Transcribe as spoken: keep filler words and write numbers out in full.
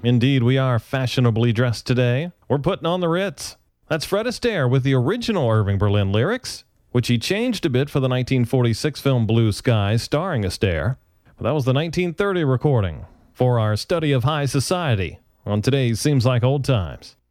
Indeed, we are fashionably dressed today. We're putting on the Ritz. That's Fred Astaire with the original Irving Berlin lyrics, which he changed a bit for the nineteen forty-six film Blue Skies starring Astaire. But that was the nineteen thirty recording for our study of high society on today's Seems Like Old Times.